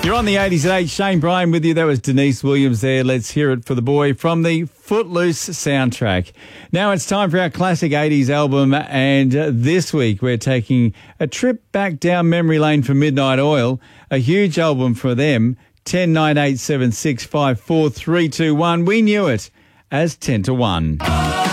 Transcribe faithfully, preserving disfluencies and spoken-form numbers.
You're on the eighties at eight. Shane Bryan with you. That was Denise Williams there. Let's hear it for the boy from the Footloose soundtrack. Now it's time for our classic eighties album, and uh, this week we're taking a trip back down memory lane for Midnight Oil, a huge album for them, ten nine eight seven six five four three two one. We knew it as ten to one.